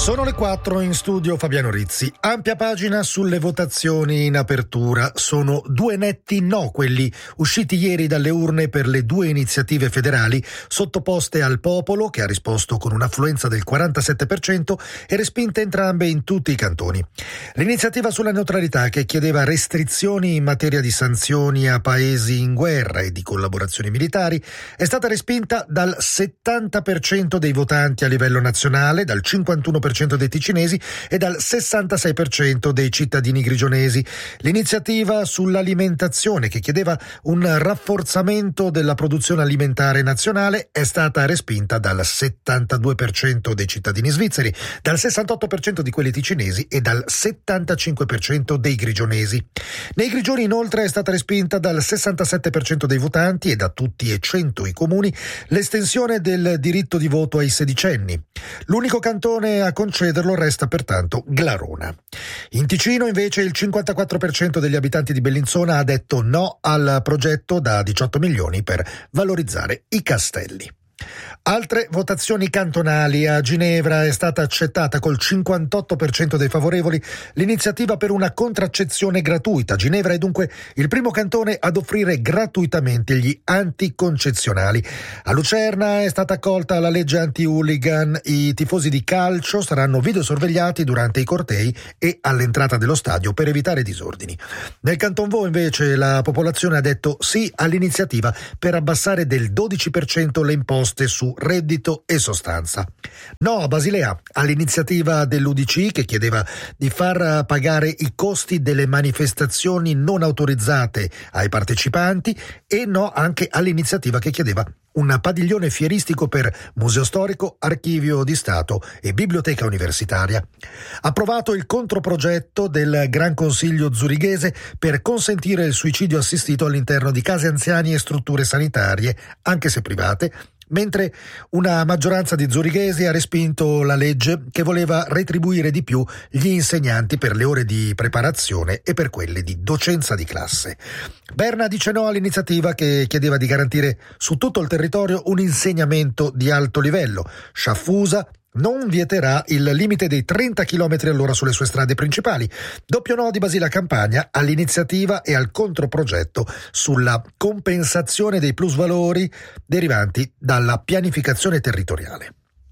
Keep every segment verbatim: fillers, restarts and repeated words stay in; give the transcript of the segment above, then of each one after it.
Sono le quattro, in studio Fabiano Rizzi. Ampia pagina sulle votazioni in apertura. Sono due netti no quelli usciti ieri dalle urne per le due iniziative federali sottoposte al popolo, che ha risposto con un'affluenza del quarantasette per cento e respinte entrambe in tutti i cantoni. L'iniziativa sulla neutralità, che chiedeva restrizioni in materia di sanzioni a paesi in guerra e di collaborazioni militari, è stata respinta dal settanta per cento dei votanti a livello nazionale, dal cinquantuno per cento dei ticinesi e dal sessantasei per cento dei cittadini grigionesi. L'iniziativa sull'alimentazione, che chiedeva un rafforzamento della produzione alimentare nazionale, è stata respinta dal settantadue per cento dei cittadini svizzeri, dal sessantotto per cento di quelli ticinesi e dal settantacinque per cento dei grigionesi. Nei Grigioni, inoltre, è stata respinta dal sessantasette per cento dei votanti e da tutti e cento i comuni l'estensione del diritto di voto ai sedicenni. L'unico cantone a concederlo resta pertanto Glarona. In Ticino, invece, il cinquantaquattro per cento degli abitanti di Bellinzona ha detto no al progetto da diciotto milioni per valorizzare i castelli. Altre votazioni cantonali. A Ginevra è stata accettata col cinquantotto per cento dei favorevoli l'iniziativa per una contraccezione gratuita. Ginevra è dunque il primo cantone ad offrire gratuitamente gli anticoncezionali. A Lucerna è stata accolta la legge anti-hooligan. I tifosi di calcio saranno videosorvegliati durante i cortei e all'entrata dello stadio per evitare disordini. Nel Canton Vaud, invece, la popolazione ha detto sì all'iniziativa per abbassare del dodici per cento le imposte su reddito e sostanza. No a Basilea all'iniziativa dell'U D C, che chiedeva di far pagare i costi delle manifestazioni non autorizzate ai partecipanti, e no anche all'iniziativa che chiedeva un padiglione fieristico per Museo Storico, Archivio di Stato e Biblioteca Universitaria. Approvato il controprogetto del Gran Consiglio zurighese per consentire il suicidio assistito all'interno di case anziani e strutture sanitarie, anche se private, mentre una maggioranza di zurighesi ha respinto la legge che voleva retribuire di più gli insegnanti per le ore di preparazione e per quelle di docenza di classe. Berna dice no all'iniziativa che chiedeva di garantire su tutto il territorio un insegnamento di alto livello. Sciaffusa non vieterà il limite dei trenta chilometri all'ora sulle sue strade principali. Doppio no di Basile Campagna all'iniziativa e al controprogetto sulla compensazione dei plusvalori derivanti dalla pianificazione territoriale.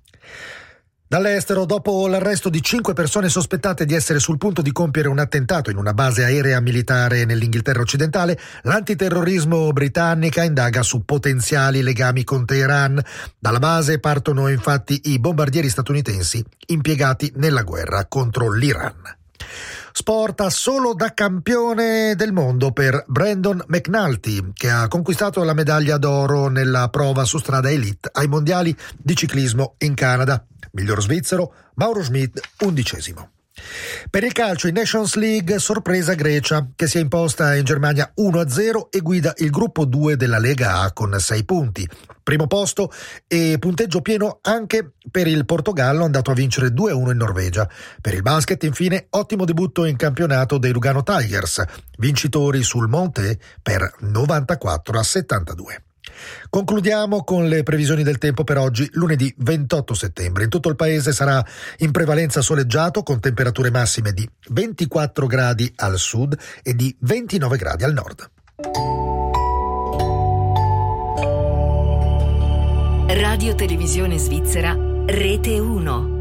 Dall'estero, dopo l'arresto di cinque persone sospettate di essere sul punto di compiere un attentato in una base aerea militare nell'Inghilterra occidentale, l'antiterrorismo britannica indaga su potenziali legami con Teheran. Dalla base partono infatti i bombardieri statunitensi impiegati nella guerra contro l'Iran. Sport solo da campione del mondo per Brandon McNulty, che ha conquistato la medaglia d'oro nella prova su strada elite ai mondiali di ciclismo in Canada. Miglior svizzero Mauro Schmid, undicesimo. Per il calcio in Nations League, sorpresa Grecia, che si è imposta in Germania uno a zero e guida il gruppo due della Lega A con sei punti. Primo posto e punteggio pieno anche per il Portogallo, andato a vincere due a uno in Norvegia. Per il basket, infine, ottimo debutto in campionato dei Lugano Tigers, vincitori sul Monte per novantaquattro a settantadue. Concludiamo con le previsioni del tempo per oggi, lunedì ventotto settembre. In tutto il paese sarà in prevalenza soleggiato, con temperature massime di ventiquattro gradi al sud e di ventinove gradi al nord. Radio Televisione Svizzera, Rete uno.